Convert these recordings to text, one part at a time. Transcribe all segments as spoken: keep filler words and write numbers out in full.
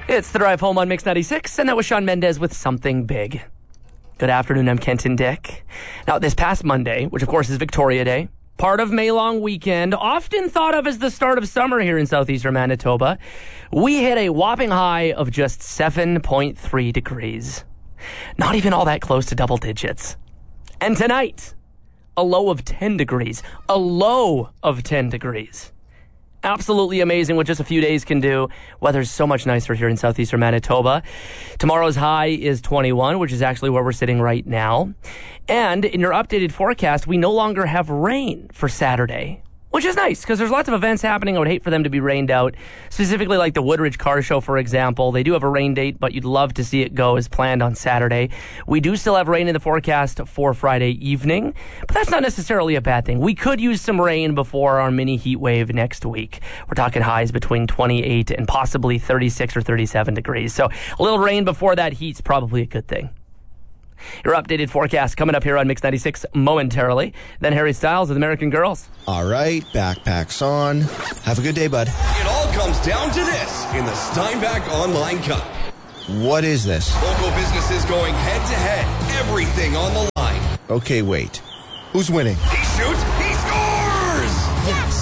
It's The Drive Home on Mix ninety-six, and that was Shawn Mendes with Something Big. Good afternoon, I'm Kenton Dick. Now, this past Monday, which of course is Victoria Day, part of May Long weekend, often thought of as the start of summer here in southeastern Manitoba, we hit a whopping high of just seven point three degrees. Not even all that close to double digits. And tonight, a low of ten degrees. A low of ten degrees. Absolutely amazing what just a few days can do. Weather's so much nicer here in southeastern Manitoba. Tomorrow's high is twenty-one, which is actually where we're sitting right now. And in your updated forecast, we no longer have rain for Saturday, which is nice because there's lots of events happening. I would hate for them to be rained out, specifically like the Woodridge Car Show, for example. They do have a rain date, but you'd love to see it go as planned on Saturday. We do still have rain in the forecast for Friday evening, but that's not necessarily a bad thing. We could use some rain before our mini heat wave next week. We're talking highs between twenty-eight and possibly thirty-six or thirty-seven degrees. So a little rain before that heat's probably a good thing. Your updated forecast coming up here on Mix ninety-six momentarily. Then Harry Styles with American Girls. All right, backpacks on. Have a good day, bud. It all comes down to this in the Steinbach Online Cup. What is this? Local businesses going head-to-head. Everything on the line. Okay, wait. Who's winning? He shoots. He scores! Yes!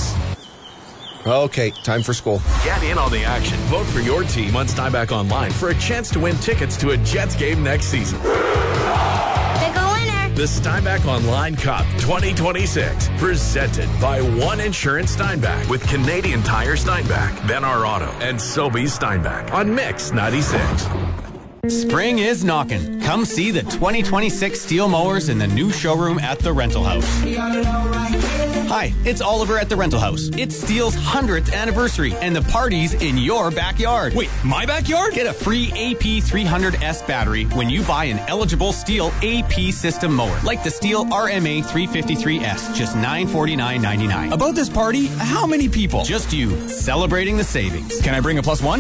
Okay, time for school. Get in on the action. Vote for your team on Steinbach Online for a chance to win tickets to a Jets game next season. Pick a winner. The Steinbach Online Cup twenty twenty-six, presented by One Insurance Steinbach with Canadian Tire Steinbach, Ben R Auto, and Sobeys Steinbach on Mix ninety-six. Spring is knocking. Come see the twenty twenty-six Steel mowers in the new showroom at the Rental House. Hi, it's Oliver at the Rental House. It's Steel's hundredth anniversary, and the party's in your backyard. Wait, my backyard? Get a free A P three hundred S battery when you buy an eligible Steel A P system mower, like the Steel R M A three fifty-three S, just nine hundred forty-nine dollars and ninety-nine cents. About this party, how many people? Just you, celebrating the savings. Can I bring a plus one?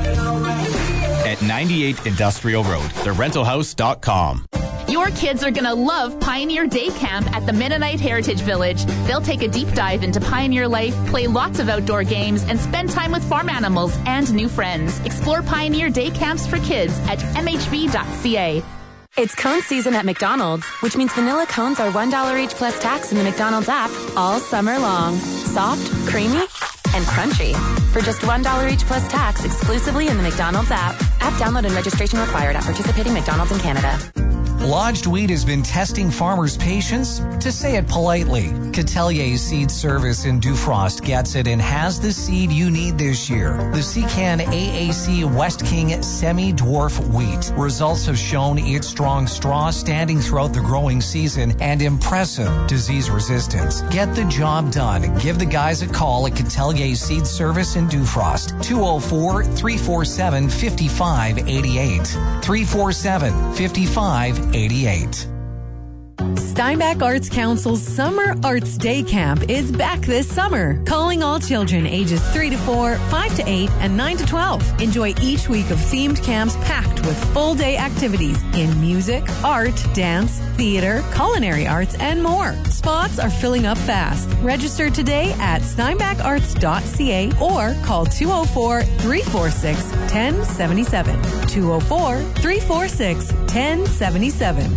At ninety-eight Industrial Road, the rental house dot com. Your kids are going to love Pioneer Day Camp at the Mennonite Heritage Village. They'll take a deep dive into pioneer life, play lots of outdoor games, and spend time with farm animals and new friends. Explore Pioneer Day Camps for kids at m h v dot c a. It's cone season at McDonald's, which means vanilla cones are one dollar each plus tax in the McDonald's app all summer long. Soft, creamy, and crunchy. For just one dollar each plus tax exclusively in the McDonald's app. App download and registration required at participating McDonald's in Canada. Lodged Wheat has been testing farmers' patience, to say it politely. Catelier Seed Service in Dufrost gets it and has the seed you need this year. The Secan A A C West King Semi-Dwarf Wheat. Results have shown its strong straw standing throughout the growing season and impressive disease resistance. Get the job done. Give the guys a call at Catelier Seed Service in Dufrost. two oh four, three four seven, five five eight eight. three four seven, five five eighty-eight. Steinbach Arts Council's Summer Arts Day Camp is back this summer. Calling all children ages three to four, five to eight, and nine to twelve. Enjoy each week of themed camps packed with full day activities in music, art, dance, theater, culinary arts, and more. Spots are filling up fast. Register today at steinbach arts dot c a or call two oh four, three four six, one oh seven seven. two oh four, three four six, one oh seven seven.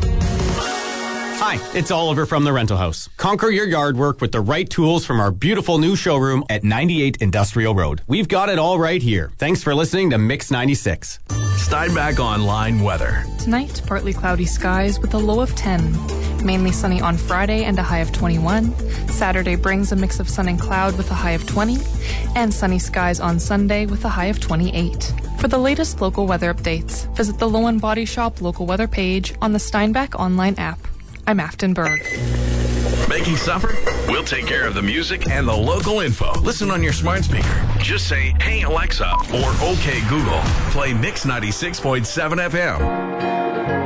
Hi, it's Oliver from the Rental House. Conquer your yard work with the right tools from our beautiful new showroom at ninety-eight Industrial Road. We've got it all right here. Thanks for listening to Mix ninety-six. Steinbach Online weather. Tonight, partly cloudy skies with a low of ten. Mainly sunny on Friday and a high of twenty-one. Saturday brings a mix of sun and cloud with a high of twenty. And sunny skies on Sunday with a high of twenty-eight. For the latest local weather updates, visit the Low and Body Shop local weather page on the Steinbach Online app. I'm Afton Berg. Making supper? We'll take care of the music and the local info. Listen on your smart speaker. Just say, "Hey Alexa," or "Okay Google." Play Mix ninety-six point seven F M.